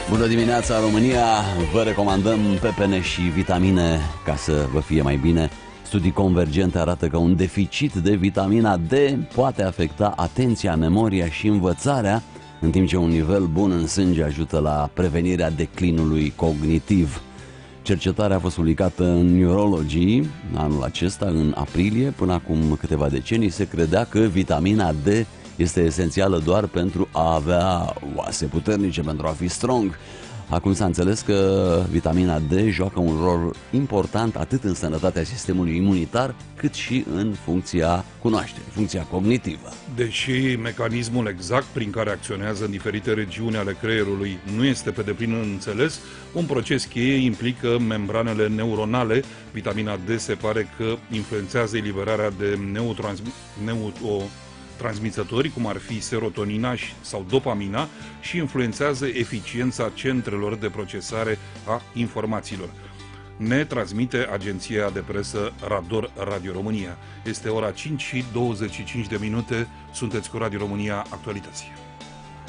Bună dimineața, România! Vă recomandăm pepene și vitamine ca să vă fie mai bine. Studii convergente arată că un deficit de vitamina D poate afecta atenția, memoria și învățarea, în timp ce un nivel bun în sânge ajută la prevenirea declinului cognitiv. Cercetarea a fost publicată în Neurology anul acesta, în aprilie. Până acum câteva decenii se credea că vitamina D este esențială doar pentru a avea oase puternice, pentru a fi strong. Acum s-a înțeles că vitamina D joacă un rol important atât în sănătatea sistemului imunitar, cât și în funcția cunoașterii, funcția cognitivă. Deși mecanismul exact prin care acționează în diferite regiuni ale creierului nu este pe deplin înțeles, un proces cheie implică membranele neuronale. Vitamina D se pare că influențează eliberarea de neurotransmițători, cum ar fi serotonina sau dopamina, și influențează eficiența centrelor de procesare a informațiilor. Ne transmite agenția de presă Rador Radio România. Este ora 5:25 de minute. Sunteți cu Radio România Actualități.